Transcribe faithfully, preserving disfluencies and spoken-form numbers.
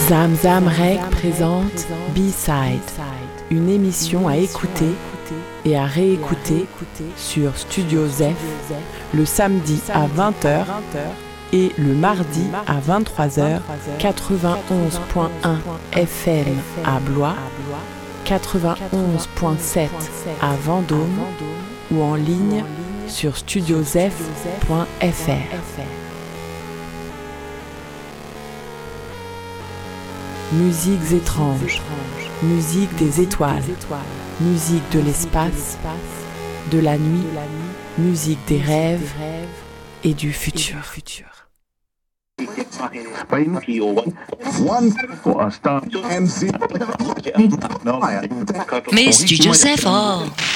Zamzam Rec présente B-Side, une émission à écouter et à réécouter sur Studio Zef le samedi à vingt heures et le mardi à vingt-trois heures, quatre-vingt-onze point un F M à Blois, quatre-vingt-onze point sept à Vendôme ou en ligne sur studiozef point f r. Musiques étranges, musique des étoiles, musique de l'espace, de la nuit, musique des rêves et du futur. Mais Studio Zef, oh